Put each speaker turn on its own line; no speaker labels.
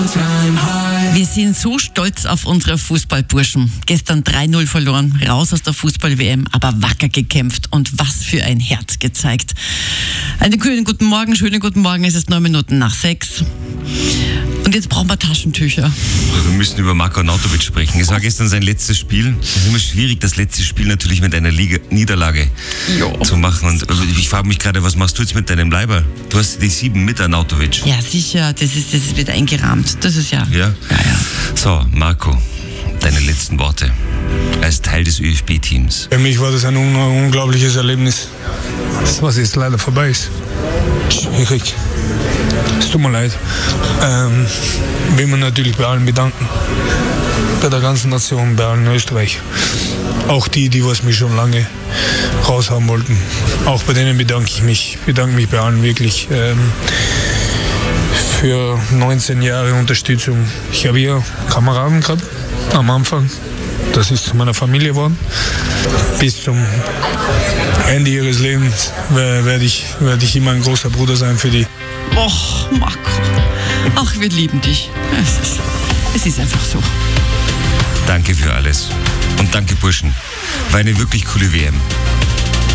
Wir sind so stolz auf unsere Fußballburschen. Gestern 3-0 verloren, raus aus der Fußball-WM, aber wacker gekämpft und was für ein Herz gezeigt. Einen schönen guten Morgen, es ist 9 Minuten nach 6. Und jetzt brauchen wir Taschentücher.
Wir müssen über Marko Arnautovic sprechen. Es war gestern sein letztes Spiel. Es ist immer schwierig, das letzte Spiel natürlich mit einer Niederlage zu machen. Und ich frage mich gerade, was machst du jetzt mit deinem Leiber? Du hast die 7 mit Arnautovic.
Ja, sicher, das wird eingerahmt. Das ist ja.
Ja? Ja. So, Marko, deine letzten Worte als Teil des ÖFB-Teams.
Für mich war das ein unglaubliches Erlebnis, was jetzt leider vorbei ist. Schwierig. Es tut mir leid. Will man natürlich bei allen bedanken. Bei der ganzen Nation, bei allen in Österreich. Auch die was mich schon lange raushaben wollten. Auch bei denen bedanke ich mich. Ich bedanke mich bei allen wirklich für 19 Jahre Unterstützung. Ich habe hier Kameraden gehabt am Anfang. Das ist zu meiner Familie geworden. Bis zum Ende ihres Lebens werde ich immer ein großer Bruder sein für die.
Och, Marko. Ach, wir lieben dich. Es ist einfach so.
Danke für alles. Und danke, Burschen. War eine wirklich coole WM.